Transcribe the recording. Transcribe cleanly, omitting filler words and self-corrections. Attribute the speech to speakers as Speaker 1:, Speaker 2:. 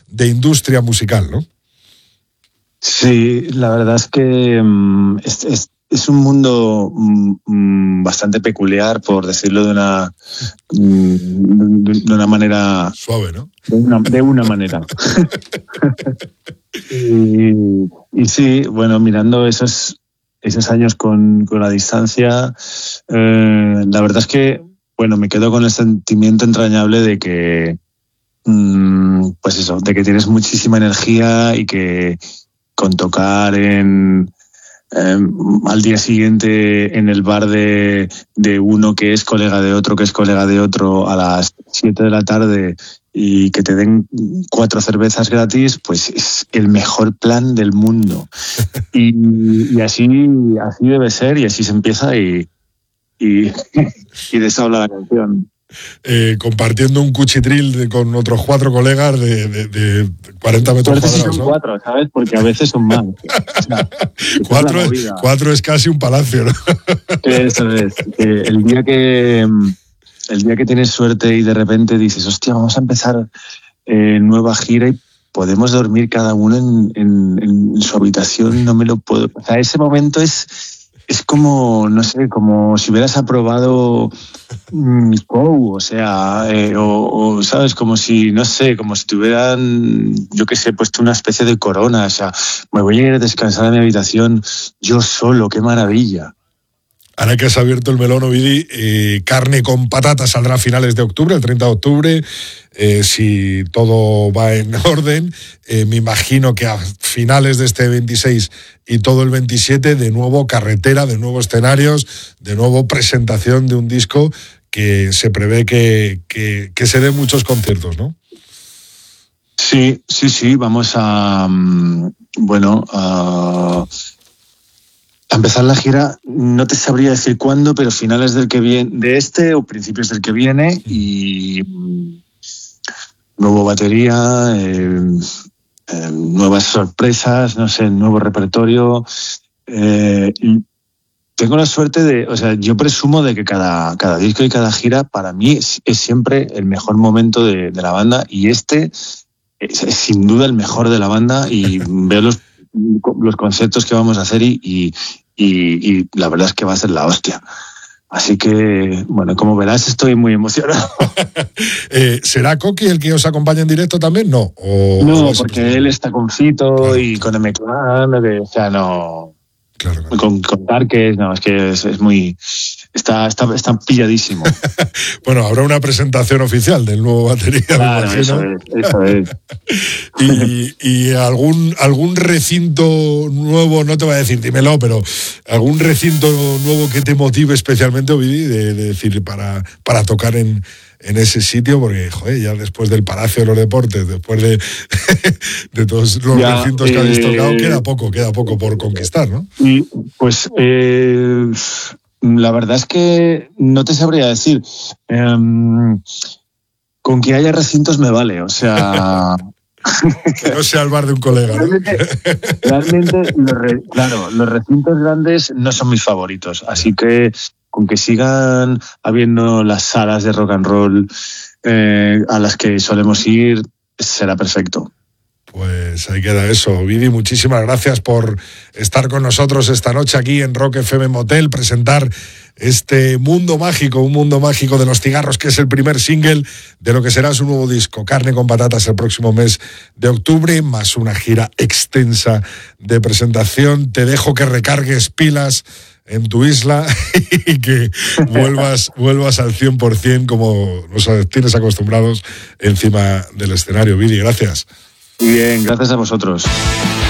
Speaker 1: de industria musical, ¿no?
Speaker 2: Sí, la verdad es que es un mundo bastante peculiar, por decirlo de una manera
Speaker 1: suave, ¿no?
Speaker 2: De una manera. y sí, bueno, mirando esos años con la distancia, la verdad es que, bueno, me quedo con el sentimiento entrañable de que, pues eso, de que tienes muchísima energía y que con tocar al día siguiente en el bar de uno que es colega de otro a las 7 de la tarde y que te den 4 cervezas gratis, pues es el mejor plan del mundo. Y así debe ser, y así se empieza y de eso habla la canción.
Speaker 1: Compartiendo un cuchitril con otros 4 colegas de 40 metros cuadrados,
Speaker 2: son, ¿no? 4, ¿sabes? Porque a veces son más. O sea,
Speaker 1: 4 es casi un palacio, ¿no?
Speaker 2: Eso es. El día que tienes suerte y de repente dices, hostia, vamos a empezar nueva gira y podemos dormir cada uno en su habitación, no me lo puedo... O sea, ese momento es como, no sé, como si hubieras aprobado mi show, o sea, o sabes, como si, no sé, como si te hubieran, yo qué sé, puesto una especie de corona, o sea, me voy a ir a descansar a mi habitación yo solo, qué maravilla.
Speaker 1: Ahora que has abierto el melón, Ovidi, Carne con Patata saldrá a finales de octubre, el 30 de octubre, si todo va en orden. Me imagino que a finales de este 26 y todo el 27, de nuevo carretera, de nuevo escenarios, de nuevo presentación de un disco que se prevé que se den muchos conciertos, ¿no?
Speaker 2: Sí, vamos a empezar la gira. No te sabría decir cuándo, pero finales del que viene, de este o principios del que viene, y nuevo batería, nuevas sorpresas, no sé, nuevo repertorio. Tengo la suerte yo presumo de que cada disco y cada gira para mí es siempre el mejor momento de la banda, y este es sin duda el mejor de la banda, y veo los conceptos que vamos a hacer y la verdad es que va a ser la hostia. Así que, bueno, como verás, estoy muy emocionado.
Speaker 1: ¿Será Coqui el que os acompaña en directo también? No,
Speaker 2: porque él está con Fito, claro, y con M-Clan, o sea, no... Claro. Con Tarques, no, es que es muy... Está pilladísimo.
Speaker 1: Bueno, habrá una presentación oficial del nuevo batería,
Speaker 2: claro,
Speaker 1: me imagino.
Speaker 2: Eso es.
Speaker 1: y algún recinto nuevo, no te voy a decir, dímelo, pero algún recinto nuevo que te motive especialmente, Ovidi, de decir, para tocar en ese sitio, porque, joder, ya después del Palacio de los Deportes, después de todos los recintos que habéis tocado, queda poco por conquistar, ¿no?
Speaker 2: Y pues... la verdad es que no te sabría decir. Con que haya recintos me vale, o sea...
Speaker 1: Que no sea el bar de un colega, ¿no?
Speaker 2: Realmente los recintos grandes no son mis favoritos, así que con que sigan habiendo las salas de rock and roll a las que solemos ir, será perfecto.
Speaker 1: Pues ahí queda eso. Ovidi, muchísimas gracias por estar con nosotros esta noche aquí en Rock FM Motel, presentar este mundo mágico, un mundo mágico de los cigarros, que es el primer single de lo que será su nuevo disco, Carne con Patatas, el próximo mes de octubre, más una gira extensa de presentación. Te dejo que recargues pilas en tu isla y que vuelvas al 100% como nos tienes acostumbrados encima del escenario. Ovidi, gracias.
Speaker 2: Muy bien, gracias a vosotros.